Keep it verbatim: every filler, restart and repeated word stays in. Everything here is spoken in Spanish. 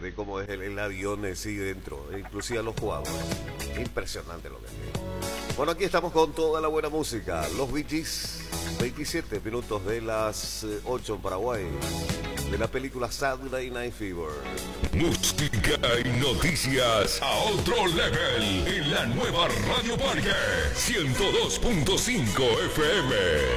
de cómo es el, el avión en sí dentro, inclusive a los jugadores. Impresionante lo que tiene. Bueno, aquí estamos con toda la buena música. Los Bee Gees, veintisiete minutos de las ocho en Paraguay, de la película Saturday Night Fever. Música y noticias a otro level en la nueva Radio Parque ciento dos punto cinco F M.